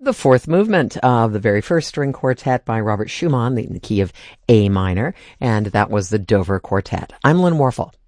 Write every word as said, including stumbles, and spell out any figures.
The fourth movement of the very first string quartet by Robert Schumann, in the key of A minor, and that was the Dover Quartet. I'm Lynn Warfel.